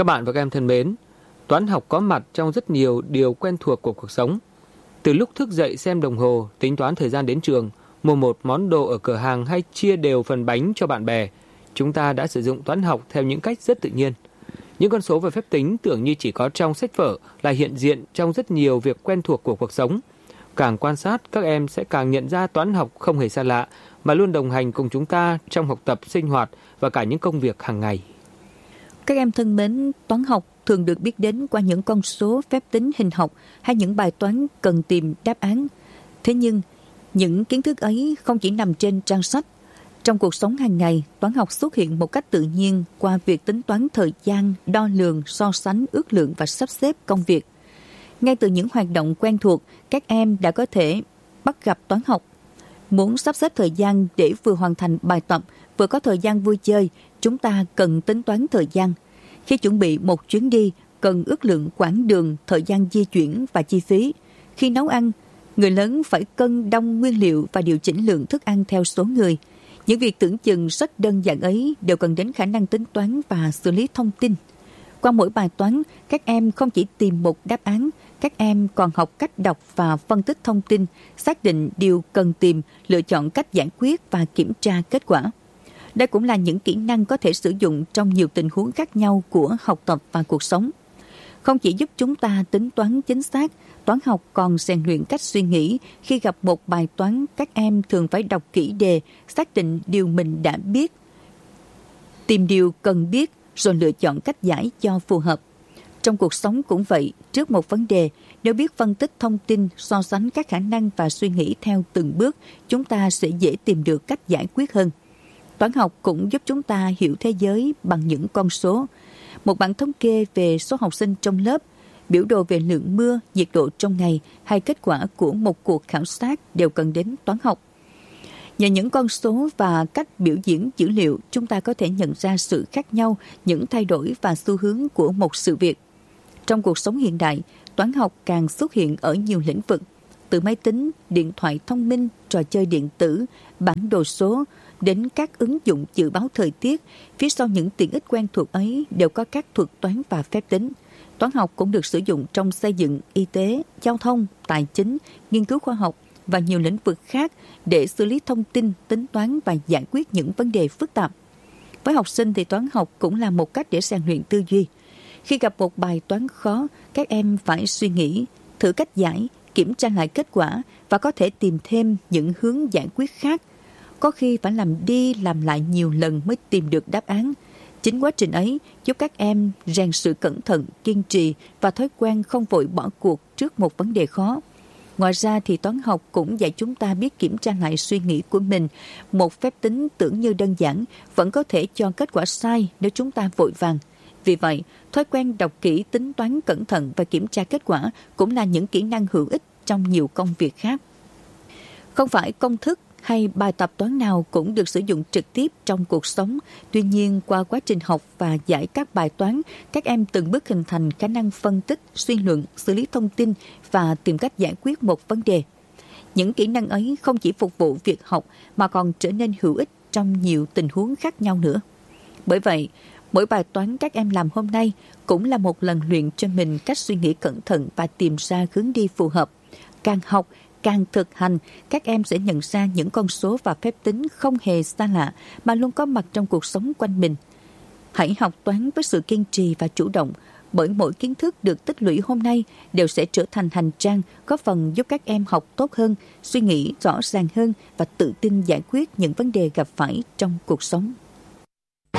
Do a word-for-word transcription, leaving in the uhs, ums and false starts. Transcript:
Các bạn và các em thân mến, toán học có mặt trong rất nhiều điều quen thuộc của cuộc sống. Từ lúc thức dậy xem đồng hồ, tính toán thời gian đến trường, mua một món đồ ở cửa hàng hay chia đều phần bánh cho bạn bè, chúng ta đã sử dụng toán học theo những cách rất tự nhiên. Những con số và phép tính tưởng như chỉ có trong sách vở lại hiện diện trong rất nhiều việc quen thuộc của cuộc sống. Càng quan sát, các em sẽ càng nhận ra toán học không hề xa lạ, mà luôn đồng hành cùng chúng ta trong học tập, sinh hoạt và cả những công việc hàng ngày. Các em thân mến, toán học thường được biết đến qua những con số, phép tính, hình học hay những bài toán cần tìm đáp án. Thế nhưng, những kiến thức ấy không chỉ nằm trên trang sách. Trong cuộc sống hàng ngày, toán học xuất hiện một cách tự nhiên qua việc tính toán thời gian, đo lường, so sánh, ước lượng và sắp xếp công việc. Ngay từ những hoạt động quen thuộc, các em đã có thể bắt gặp toán học. Muốn sắp xếp thời gian để vừa hoàn thành bài tập, vừa có thời gian vui chơi, chúng ta cần tính toán thời gian. Khi chuẩn bị một chuyến đi, cần ước lượng quãng đường, thời gian di chuyển và chi phí. Khi nấu ăn, người lớn phải cân đong nguyên liệu và điều chỉnh lượng thức ăn theo số người. Những việc tưởng chừng rất đơn giản ấy đều cần đến khả năng tính toán và xử lý thông tin. Qua mỗi bài toán, các em không chỉ tìm một đáp án, các em còn học cách đọc và phân tích thông tin, xác định điều cần tìm, lựa chọn cách giải quyết và kiểm tra kết quả. Đây cũng là những kỹ năng có thể sử dụng trong nhiều tình huống khác nhau của học tập và cuộc sống. Không chỉ giúp chúng ta tính toán chính xác, toán học còn rèn luyện cách suy nghĩ. Khi gặp một bài toán, các em thường phải đọc kỹ đề, xác định điều mình đã biết, tìm điều cần biết, rồi lựa chọn cách giải cho phù hợp. Trong cuộc sống cũng vậy, trước một vấn đề, nếu biết phân tích thông tin, so sánh các khả năng và suy nghĩ theo từng bước, chúng ta sẽ dễ tìm được cách giải quyết hơn. Toán học cũng giúp chúng ta hiểu thế giới bằng những con số. Một bảng thống kê về số học sinh trong lớp, biểu đồ về lượng mưa, nhiệt độ trong ngày hay kết quả của một cuộc khảo sát đều cần đến toán học. Nhờ những con số và cách biểu diễn dữ liệu, chúng ta có thể nhận ra sự khác nhau, những thay đổi và xu hướng của một sự việc. Trong cuộc sống hiện đại, toán học càng xuất hiện ở nhiều lĩnh vực, từ máy tính, điện thoại thông minh, trò chơi điện tử, bản đồ số, đến các ứng dụng dự báo thời tiết. Phía sau những tiện ích quen thuộc ấy đều có các thuật toán và phép tính. Toán học cũng được sử dụng trong xây dựng, y tế, giao thông, tài chính, nghiên cứu khoa học và nhiều lĩnh vực khác để xử lý thông tin, tính toán và giải quyết những vấn đề phức tạp. Với học sinh thì toán học cũng là một cách để rèn luyện tư duy. Khi gặp một bài toán khó, các em phải suy nghĩ, thử cách giải, kiểm tra lại kết quả và có thể tìm thêm những hướng giải quyết khác. Có khi phải làm đi làm lại nhiều lần mới tìm được đáp án. Chính quá trình ấy giúp các em rèn sự cẩn thận, kiên trì và thói quen không vội bỏ cuộc trước một vấn đề khó. Ngoài ra thì toán học cũng dạy chúng ta biết kiểm tra lại suy nghĩ của mình. Một phép tính tưởng như đơn giản vẫn có thể cho kết quả sai nếu chúng ta vội vàng. Vì vậy, thói quen đọc kỹ, tính toán cẩn thận và kiểm tra kết quả cũng là những kỹ năng hữu ích trong nhiều công việc khác. Không phải công thức hay bài tập toán nào cũng được sử dụng trực tiếp trong cuộc sống. Tuy nhiên, qua quá trình học và giải các bài toán, các em từng bước hình thành khả năng phân tích, suy luận, xử lý thông tin và tìm cách giải quyết một vấn đề. Những kỹ năng ấy không chỉ phục vụ việc học mà còn trở nên hữu ích trong nhiều tình huống khác nhau nữa. Bởi vậy, mỗi bài toán các em làm hôm nay cũng là một lần luyện cho mình cách suy nghĩ cẩn thận và tìm ra hướng đi phù hợp. Càng học, càng thực hành, các em sẽ nhận ra những con số và phép tính không hề xa lạ mà luôn có mặt trong cuộc sống quanh mình. Hãy học toán với sự kiên trì và chủ động, bởi mỗi kiến thức được tích lũy hôm nay đều sẽ trở thành hành trang góp phần giúp các em học tốt hơn, suy nghĩ rõ ràng hơn và tự tin giải quyết những vấn đề gặp phải trong cuộc sống.